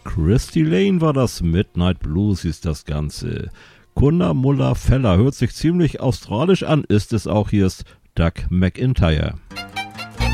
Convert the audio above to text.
Christy Lane war das, Midnight Blues hieß das Ganze. Kunna Mulla Feller hört sich ziemlich australisch an, ist es auch, hier ist Doug McIntyre.